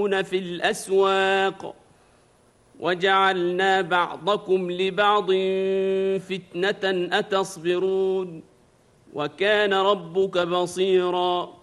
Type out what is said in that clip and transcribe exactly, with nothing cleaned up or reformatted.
في الأسواق وجعلنا بعضكم لبعض فتنة أتصبرون وكان ربك بصيراً